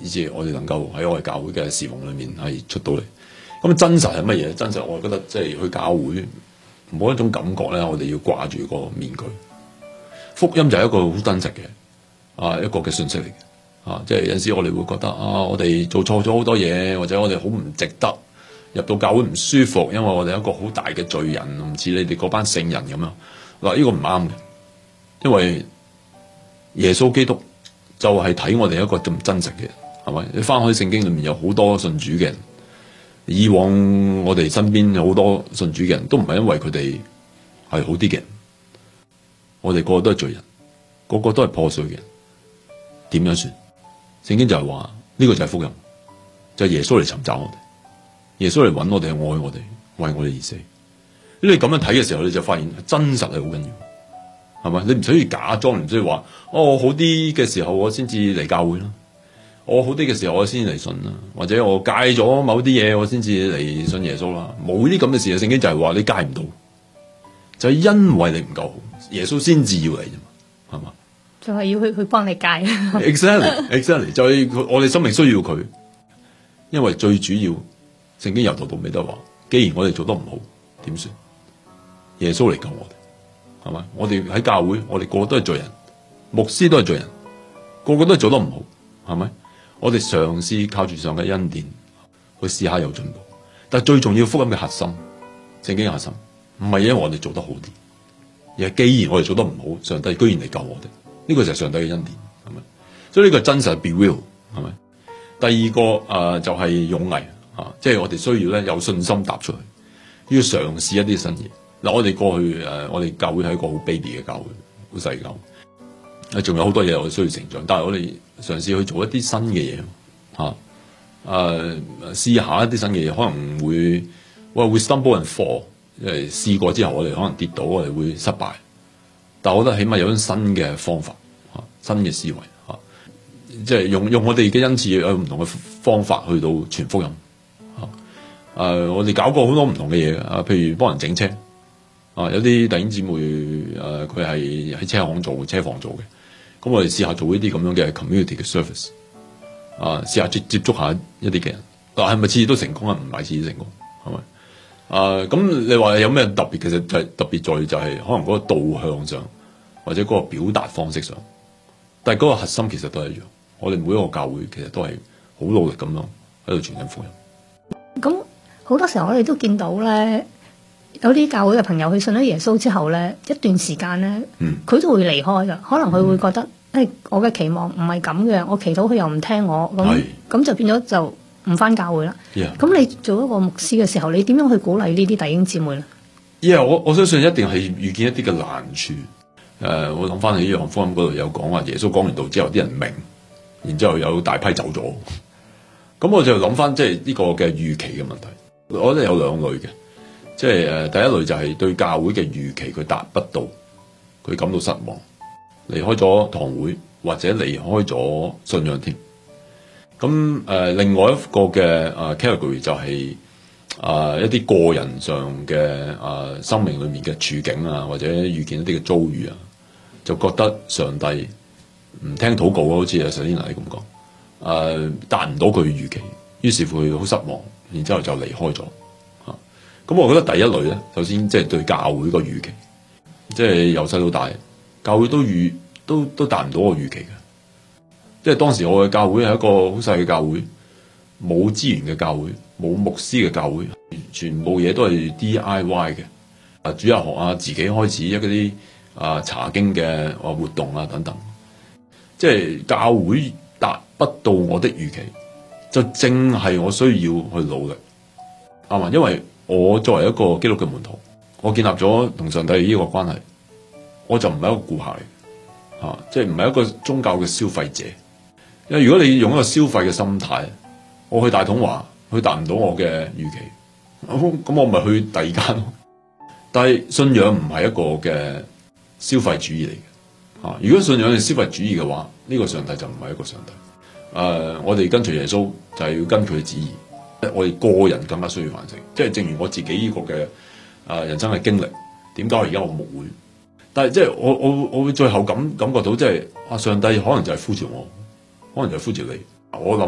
至我哋能夠喺我哋教會嘅侍奉裏面係出到嚟。咁真實係乜嘢？真實我覺得即係去教會冇一種感覺咧，我哋要掛住個面具。福音就係一個好真實嘅一個嘅信息嚟嘅即係有陣時我哋會覺得我哋做錯咗好多嘢，或者我哋好唔值得入到教會唔舒服，因為我哋一個好大嘅罪人，唔似你哋嗰班聖人咁樣。嗱，呢個唔啱嘅，因為耶穌基督就係睇我哋一個咁真實嘅人，係咪？你翻開聖經裏面有好多信主嘅人，以往我哋身邊有好多信主嘅人都唔係因為佢哋係好啲嘅人，我哋個個都係罪人，個個都係破碎嘅人，點樣算？聖經就係話呢個就係福音，就係耶穌嚟尋找我哋，耶穌嚟揾我哋，愛我哋，為我哋而死。你咁樣睇嘅時候，你就發現真實係好緊要，係咪？你唔需要假裝，唔需要話我好啲嘅時候我先至嚟教會啦，我好啲嘅時候我先嚟信啦，或者我戒咗某啲嘢我先至嚟信耶穌啦。冇啲咁嘅事，聖經就係話你戒唔到，就係因為你唔夠好，耶穌先至要嚟啫嘛，係嘛？ 就係要去幫你戒。 exactly 就係我哋生命需要佢，因為最主要聖經由頭到尾都話，既然我哋做得唔好，點算？耶穌嚟救我哋，係咪？我哋喺教會，我哋個個都係罪人，牧師都係罪人，個個都係做得唔好，係咪？我哋嘗試靠住上嘅恩典去試下有進步，但係最重要福音嘅核心，聖經嘅核心，唔係因為我哋做得好啲，而係既然我哋做得唔好，上帝居然嚟救我哋，呢個就係上帝嘅恩典，係咪？所以呢個真實 be real， 係咪？第二個就係勇毅即係我哋需要咧有信心踏出去，要嘗試一啲新嘢。嗱，我哋過去我哋教會係一個好 baby 嘅教會，好細嘅教會，仲有好多嘢我哋需要成長，但係我哋嘗試去做一啲新嘅嘢試下一啲新嘅嘢，可能會 stumble and fall， 因為試過之後我哋可能跌倒，我哋會失敗，但係我覺得起碼有種新嘅方法新嘅思維即係用我哋嘅恩賜有唔同嘅方法去到傳福音我哋搞過好多唔同嘅嘢譬如幫人整車有啲弟兄姊妹佢係喺車行做車房做嘅，咁我哋試下做呢啲咁樣嘅 community 嘅 service 試下接觸下一啲嘅人，但係咪次次都成功啊？唔係次次成功，係咪咁你話有咩特別？其實就係特別在就係可能嗰個導向上，或者嗰個表達方式上，但係嗰個核心其實都係一樣。我哋每一個教會其實都係好努力咁樣喺度傳緊福音。 咁好多時候我哋都見到咧，有啲教會嘅朋友佢信咗耶穌之後咧，一段時間咧，佢都會離開噶。可能佢會覺得，我嘅期望唔係咁嘅，我祈禱佢又唔聽我，咁就變咗就唔返教會啦。咁你做一個牧師嘅時候，你點樣去鼓勵呢啲弟兄姊妹咧？ 我相信一定係遇見一啲嘅難處。我諗翻起約翰福音嗰度有講話，耶穌講完道之後，啲人明。然之後有大批走咗，咁我就諗翻即係呢個嘅預期嘅問題。我覺得有兩類嘅，即係第一類就係對教會嘅預期佢達不到，佢感到失望，離開咗堂會或者離開咗信仰添。咁另外一個嘅category 就係一啲個人上嘅生命裏面嘅處境或者遇見一啲嘅遭遇就覺得上帝唔聽禱告，好似阿 Selina 咁講，達唔到佢預期，於是乎佢好失望，然之後就離開咗。咁我覺得第一類咧，首先即係對教會個預期，即係由細到大，教會都達唔到我預期嘅。即係當時我嘅教會係一個好細嘅教會，冇資源嘅教會，冇牧師嘅教會，全部嘢都係 DIY 嘅。主日學自己開始一啲查經嘅活動等等。即係教會達不到我的預期，就正係我需要去努力，啱嘛？因為我作為一個基督嘅門徒，我建立咗同上帝呢個關係，我就唔係一個顧客嚟，即係唔係一個宗教嘅消費者。因為如果你用一個消費嘅心態，我去大統華，佢達唔到我嘅預期，咁我咪去第二間咯。但係信仰唔係一個嘅消費主義嚟嘅。如果信仰係消費主義嘅話，呢個上帝就唔係一個上帝。我哋跟隨耶穌就係要跟佢嘅旨意。我哋個人更加需要反省，即係正如我自己呢個嘅人生嘅經歷。點解而家我牧會？但係即係我會最後感覺到，即係上帝可能就係呼召我，可能就係呼召你。我諗。